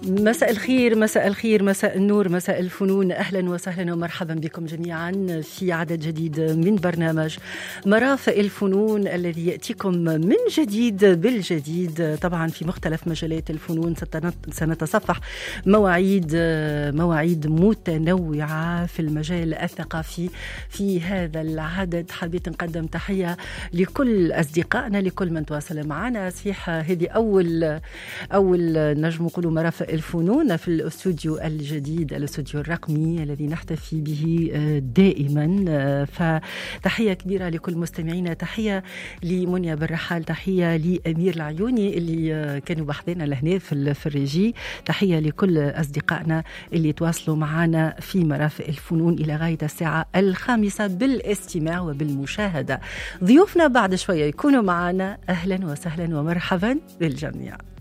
مساء الخير، مساء الخير، مساء النور، مساء الفنون. أهلا وسهلا ومرحبا بكم جميعا في عدد جديد من برنامج مرافق الفنون الذي يأتيكم من جديد بالجديد، طبعا في مختلف مجالات الفنون. سنتصفح مواعيد متنوعة في المجال الثقافي في هذا العدد. حبيت نقدم تحية لكل أصدقائنا، لكل من تواصل معنا. صحيح هذه أول نجم نقولوا مرافق الفنون في الاستوديو الجديد، الاستوديو الرقمي الذي نحتفي به دائما. فتحية كبيرة لكل مستمعينا، تحية لمنيا بالرحال، تحية لأمير العيوني اللي كانوا بحضنا لهنا في الريجي، تحية لكل أصدقائنا اللي تواصلوا معنا في مرافق الفنون إلى غاية الساعة 5 بالاستماع وبالمشاهدة. ضيوفنا بعد شوية يكونوا معنا. أهلا وسهلا ومرحبا بالجميع.